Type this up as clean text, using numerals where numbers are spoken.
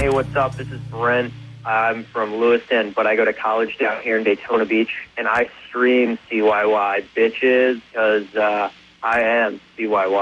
Hey, what's up? This is Brent. I'm from Lewiston, but I go to college down here in Daytona Beach, and I stream CYY bitches because I am CYY.